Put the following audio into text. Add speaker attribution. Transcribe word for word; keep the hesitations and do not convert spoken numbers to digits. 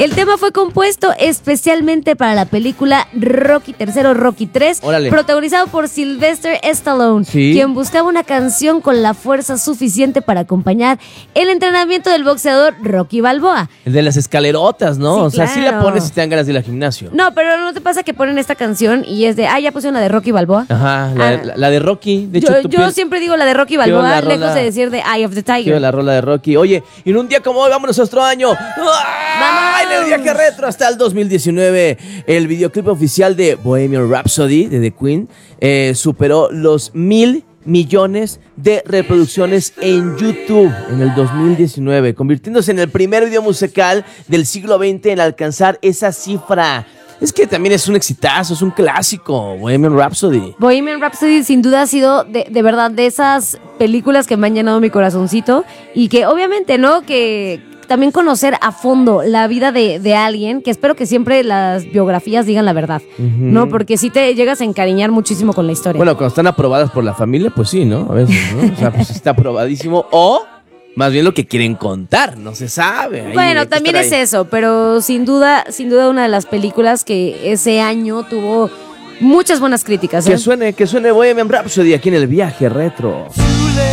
Speaker 1: El tema fue compuesto especialmente para la película Rocky tercero, Rocky tres,
Speaker 2: Órale.
Speaker 1: protagonizado por Sylvester Stallone,
Speaker 2: Sí.
Speaker 1: quien buscaba una canción con la fuerza suficiente para acompañar el entrenamiento del boxeador Rocky Balboa.
Speaker 2: El de las escalerotas, ¿no?
Speaker 1: Sí,
Speaker 2: o sea, sí la
Speaker 1: claro.
Speaker 2: pones si te dan ganas de ir al gimnasio.
Speaker 1: No, pero ¿no te pasa que ponen esta canción y es de, ah, ya pusieron la de Rocky Balboa?
Speaker 2: Ajá, la,
Speaker 1: Ah.
Speaker 2: la- la de Rocky. De hecho,
Speaker 1: yo
Speaker 2: tú
Speaker 1: yo
Speaker 2: piensas-
Speaker 1: siempre digo la de Rocky
Speaker 2: Quiero
Speaker 1: Balboa,
Speaker 2: la rola-
Speaker 1: lejos de decir de Eye of the
Speaker 2: Quiero
Speaker 1: Tiger.
Speaker 2: la rola de Rocky. Oye, y en un día como hoy, vámonos a nuestro año. ¡Ah! En el viaje retro hasta el dos mil diecinueve, el videoclip oficial de Bohemian Rhapsody de The Queen eh, superó los mil millones de reproducciones en YouTube en el dos mil diecinueve, convirtiéndose en el primer video musical del siglo veinte en alcanzar esa cifra. Es que también es un exitazo, es un clásico, Bohemian Rhapsody.
Speaker 1: Bohemian Rhapsody sin duda ha sido de, de verdad de esas películas que me han llenado mi corazoncito y que obviamente, ¿no? Que también conocer a fondo la vida de, de alguien, que espero que siempre las biografías digan la verdad, ¿no? Porque sí te llegas a encariñar muchísimo con la historia.
Speaker 2: Bueno, cuando están aprobadas por la familia, pues sí, ¿no? A veces, ¿no? O sea, pues está aprobadísimo. O, más bien lo que quieren contar, no se sabe. Ahí
Speaker 1: Bueno,
Speaker 2: hay que
Speaker 1: también
Speaker 2: estar
Speaker 1: es
Speaker 2: ahí.
Speaker 1: eso, pero sin duda, sin duda una de las películas que ese año tuvo muchas buenas críticas, ¿eh?
Speaker 2: Que suene, que suene Bohemian Rhapsody aquí en el viaje retro.